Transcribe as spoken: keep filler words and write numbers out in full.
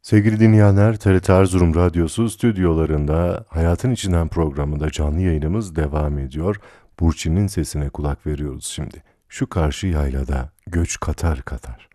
Sevgili dinleyenler, T R T Erzurum Radyosu stüdyolarında Hayatın İçinden programında canlı yayınımız devam ediyor. Burçin'in sesine kulak veriyoruz şimdi. Şu karşı yaylada göç katar katar.